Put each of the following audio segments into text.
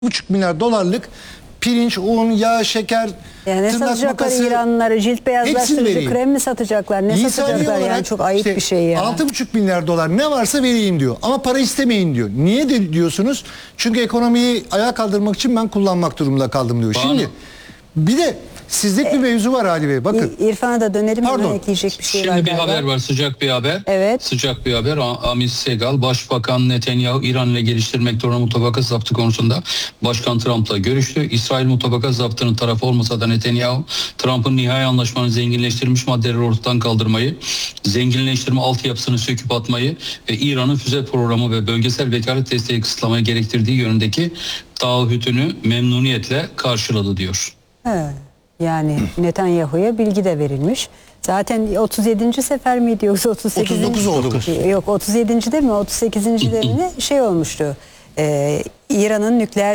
$1,5 milyar pirinç, un, yağ, şeker, Yani ne tırnak satacaklar makası, İranlılara? Cilt beyazlaştırıcı krem mi satacaklar? Ne İnsani satacaklar olarak yani? Çok ayıp işte bir şey ya. $6,5 milyar ne varsa vereyim diyor. Ama para istemeyin diyor. Niye de diyorsunuz? Çünkü ekonomiyi ayağa kaldırmak için ben kullanmak durumunda kaldım diyor. Şimdi bir de sizlik bir mevzu var Ali Bey. Bakın. İrfan'a da dönelim. Pardon. Hemen ekleyecek bir şey var. Şimdi bir galiba. haber var, sıcak bir haber. Evet. Sıcak bir haber. Amit Segal, Başbakan Netanyahu İran ile geliştirmekte olan mutabakat zaptı konusunda Başkan Trump'la görüştü. İsrail mutabakat zaptının tarafı olmasa da Netanyahu, Trump'ın nihai anlaşmanın zenginleştirilmiş maddeleri ortadan kaldırmayı, zenginleştirme altyapısını söküp atmayı ve İran'ın füze programı ve bölgesel vekalet desteği kısıtlamayı gerektirdiği yönündeki taahhütünü memnuniyetle karşıladı diyor. He. Yani Netanyahu'ya bilgi de verilmiş. Zaten 37. sefer miydi yoksa 38. 39 oldu bu. Yok 37. mi 38. de mi şey olmuştu. İran'ın nükleer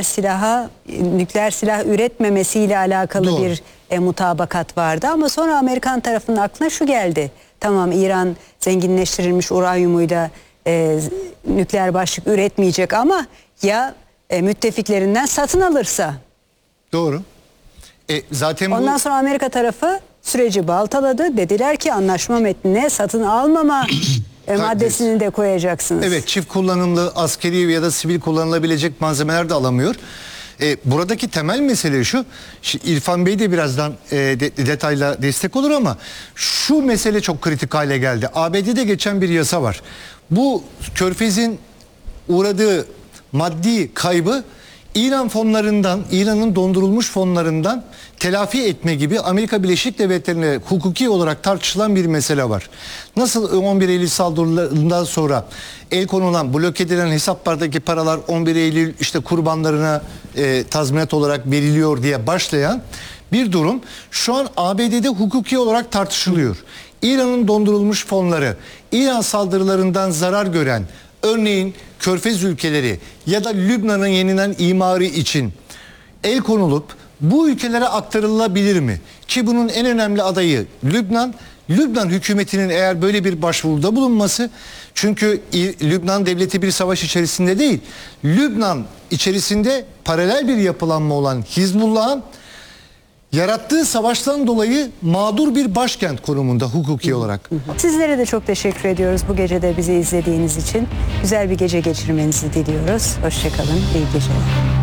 silah üretmemesiyle alakalı Doğru. bir mutabakat vardı ama sonra Amerikan tarafının aklına şu geldi. Tamam, İran zenginleştirilmiş uranyumuyla nükleer başlık üretmeyecek ama ya müttefiklerinden satın alırsa? Doğru. Zaten Ondan sonra Amerika tarafı süreci baltaladı. Dediler ki anlaşma metnine satın almama maddesini de koyacaksınız. evet, çift kullanımlı askeri ya da sivil kullanılabilecek malzemeler de alamıyor. Buradaki temel mesele şu. İrfan Bey de birazdan detayla destek olur ama şu mesele çok kritik hale geldi. ABD'de geçen bir yasa var. Bu Körfez'in uğradığı maddi kaybı İran fonlarından, İran'ın dondurulmuş fonlarından telafi etme gibi Amerika Birleşik Devletleri'ne hukuki olarak tartışılan bir mesele var. Nasıl 11 Eylül saldırılarından sonra el konulan, blok edilen hesaplardaki paralar 11 Eylül işte kurbanlarına tazminat olarak veriliyor diye başlayan bir durum şu an ABD'de hukuki olarak tartışılıyor. İran'ın dondurulmuş fonları, İran saldırılarından zarar gören, örneğin Körfez ülkeleri ya da Lübnan'ın yeniden imarı için el konulup bu ülkelere aktarılabilir mi? Ki bunun en önemli adayı Lübnan. Lübnan hükümetinin eğer böyle bir başvuruda bulunması, çünkü Lübnan devleti bir savaş içerisinde değil, Lübnan içerisinde paralel bir yapılanma olan Hizbullah'ın yarattığı savaştan dolayı mağdur bir başkent konumunda hukuki olarak. Sizlere de çok teşekkür ediyoruz bu gece de bizi izlediğiniz için. Güzel bir gece geçirmenizi diliyoruz. Hoşçakalın, iyi geceler.